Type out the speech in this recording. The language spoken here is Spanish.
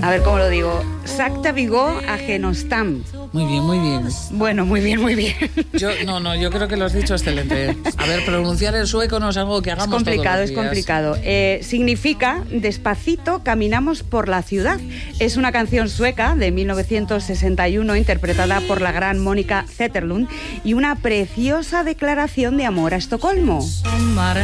A ver cómo lo digo. Sakta Vigó Agenostam. Muy bien, muy bien. Bueno, muy bien, muy bien. Yo creo que lo has dicho excelente. A ver, pronunciar el sueco no es algo que hagamos todos los días. Es complicado. Significa Despacito caminamos por la ciudad. Es una canción sueca de 1961 interpretada por la gran Mónica Zetterlund y una preciosa declaración de amor a Estocolmo.